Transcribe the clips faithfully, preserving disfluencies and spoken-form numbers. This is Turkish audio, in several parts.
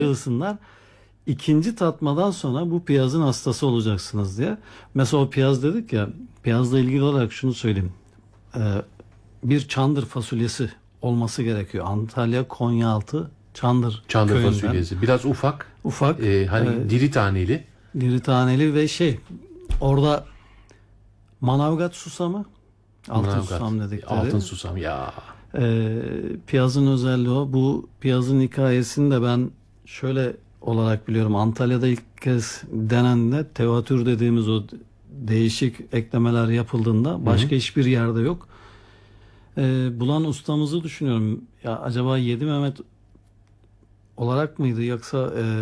ısınlar. İkinci tatmadan sonra bu piyazın hastası olacaksınız diye. Mesela o piyaz dedik ya, piyazla ilgili olarak şunu söyleyeyim. Ee, bir Çandır fasulyesi olması gerekiyor. Antalya Konyaaltı Çandır, Çandır köyünden. fasulyesi. Biraz ufak. Ufak. E, hani e, diri taneli. diri taneli ve şey, orada Manavgat susamı, altın Manavgat. susam dedikleri. Altın susam ya. Ee, piyazın özelliği o. Bu piyazın hikayesini de ben şöyle olarak biliyorum. Antalya'da ilk kez denendiğinde tevatür dediğimiz o değişik eklemeler yapıldığında başka Hı-hı. hiçbir yerde yok. Ee, bulan ustamızı düşünüyorum. Ya acaba Yedi Mehmet olarak mıydı yoksa e,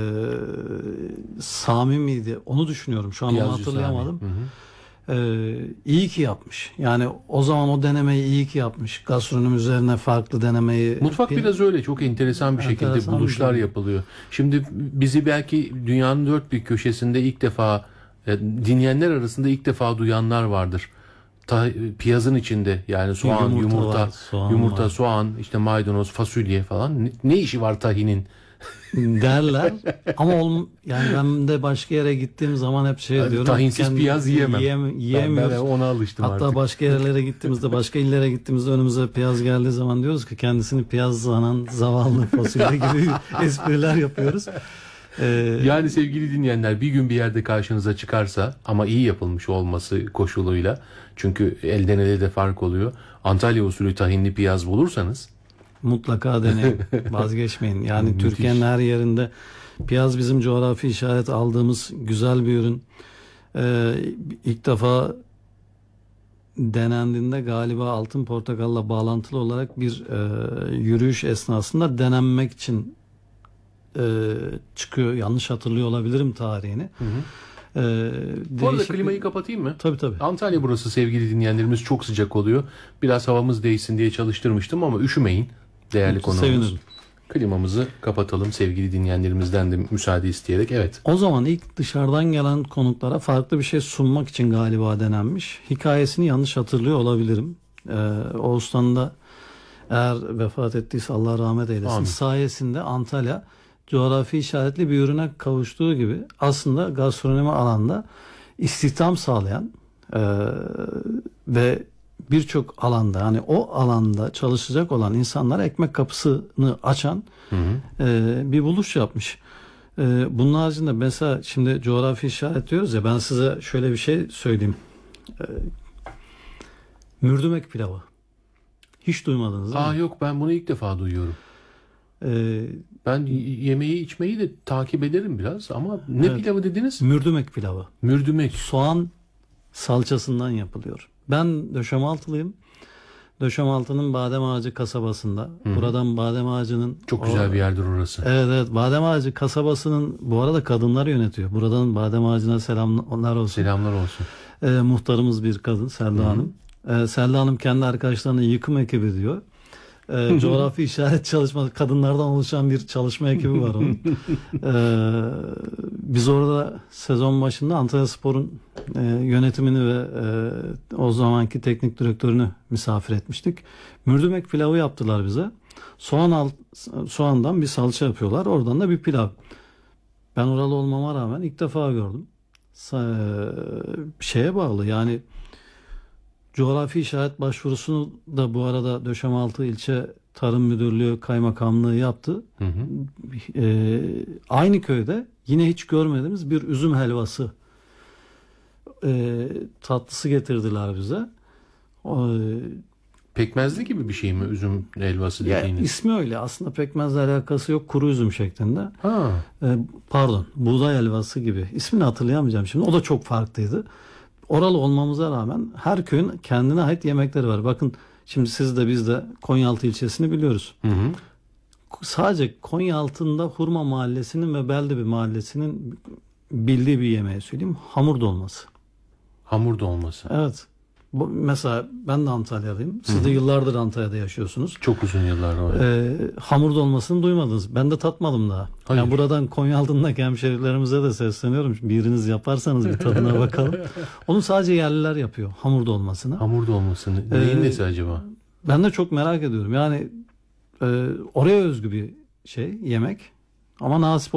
Sami miydi? Onu düşünüyorum. Şu an onu hatırlayamadım. Ee, iyi ki yapmış. Yani o zaman o denemeyi iyi ki yapmış. Gastronomi üzerine farklı denemeyi. Mutfak biraz öyle çok enteresan bir enteresan şekilde buluşlar bir yapılıyor. Şimdi bizi belki dünyanın dört bir köşesinde ilk defa e, dinleyenler arasında ilk defa duyanlar vardır. Ta, piyazın içinde yani soğan, yumurta, yumurta, var, soğan, yumurta soğan, işte maydanoz, fasulye falan. Ne, ne işi var tahinin? derler ama ol, yani ben de başka yere gittiğim zaman hep şey diyorum. Tahinsiz piyaz yiyemem. Yiyem, yiyemiyoruz. Ben, ben ona alıştım Hatta artık. Hatta başka yerlere gittiğimizde, başka illere gittiğimizde önümüze piyaz geldiği zaman diyoruz ki kendisini piyaz sanan zavallı fasulye gibi espriler yapıyoruz. Ee, yani sevgili dinleyenler, bir gün bir yerde karşınıza çıkarsa ama iyi yapılmış olması koşuluyla, çünkü elden ele de fark oluyor. Antalya usulü tahinli piyaz bulursanız mutlaka deneyin. Vazgeçmeyin. Yani Türkiye'nin her yerinde piyaz bizim coğrafi işaret aldığımız güzel bir ürün. Ee, ilk defa denendiğinde galiba altın portakalla bağlantılı olarak bir e, yürüyüş esnasında denenmek için e, çıkıyor. Yanlış hatırlıyor olabilirim tarihini. Hı hı. Ee, Bu arada klimayı kapatayım mı? Tabii tabii. Antalya burası sevgili dinleyenlerimiz, çok sıcak oluyor. Biraz havamız değişsin diye çalıştırmıştım ama üşümeyin değerli konuğumuz. Sevinirim. Klimamızı kapatalım sevgili dinleyenlerimizden de müsaade isteyerek. Evet. O zaman ilk dışarıdan gelen konuklara farklı bir şey sunmak için galiba denenmiş. Hikayesini yanlış hatırlıyor olabilirim. Ee, o ustanın da eğer vefat ettiyse Allah rahmet eylesin. Amin. Sayesinde Antalya coğrafi işaretli bir ürüne kavuştuğu gibi aslında gastronomi alanda istihdam sağlayan e, ve birçok alanda, yani o alanda çalışacak olan insanlara ekmek kapısını açan hı hı. E, bir buluş yapmış. E, bunun haricinde mesela şimdi coğrafi işaret diyoruz ya, ben size şöyle bir şey söyleyeyim. E, mürdümek pilavı. Hiç duymadınız değil Aa, mi? yok, ben bunu ilk defa duyuyorum. E, ben yemeği içmeyi de takip ederim biraz ama ne evet. pilavı dediniz? Mürdümek pilavı. Mürdümek. Soğan salçasından yapılıyor. Ben Döşemaltılıyım. Döşemaltı'nın Badem Ağacı kasabasında. Hı-hı. Buradan Badem Ağacı'nın... Çok güzel o, bir yerdir orası. Evet evet. Badem Ağacı kasabasının, bu arada kadınlar yönetiyor. Buradan Badem Ağacı'na selamlar olsun. Selamlar olsun. Ee, muhtarımız bir kadın, Selda Hanım. Ee, Selda Hanım kendi arkadaşlarına yıkım ekibi diyor. Ee, coğrafi işaret çalışması, kadınlardan oluşan bir çalışma ekibi var onun. Ee, biz orada sezon başında Antalyaspor'un e, yönetimini ve e, o zamanki teknik direktörünü misafir etmiştik. Mürdümek pilavı yaptılar bize. Soğan alt, soğandan bir salça yapıyorlar. Oradan da bir pilav. Ben oralı olmama rağmen ilk defa gördüm. Sa- şeye bağlı yani. Coğrafi işaret başvurusunu da bu arada Döşemaltı İlçe Tarım Müdürlüğü Kaymakamlığı yaptı. Hı hı. Ee, aynı köyde yine hiç görmediğimiz bir üzüm helvası e, tatlısı getirdiler bize. O, pekmezli gibi bir şey mi üzüm helvası dediğiniz? Yani ismi öyle. Aslında pekmezle alakası yok. Kuru üzüm şeklinde. Ha. Ee, pardon. Buğday helvası gibi. İsmini hatırlayamayacağım şimdi. O da çok farklıydı. Oralı olmamıza rağmen her köyün kendine ait yemekleri var. Bakın şimdi siz de biz de Konyaaltı ilçesini biliyoruz. Hı hı. Sadece Konyaaltı'nda Hurma Mahallesi'nin ve Beldebi Mahallesi'nin bildiği bir yemeği söyleyeyim. Hamur dolması. Hamur dolması. Evet. Bu, mesela ben de Antalyalıyım. Siz Hı-hı. de yıllardır Antalya'da yaşıyorsunuz. Çok uzun yıllar var. Ee, hamur dolmasını duymadınız. Ben de tatmadım daha. Hayır. Yani buradan Konyaaltı'ndaki hemşerilerimize de sesleniyorum. Biriniz yaparsanız bir tadına bakalım. Onu sadece yerliler yapıyor. Hamur dolmasını. Hamur dolmasını. Neyin ee, nesi acaba? Ben de çok merak ediyorum. Yani e, oraya özgü bir şey, yemek. Ama nasip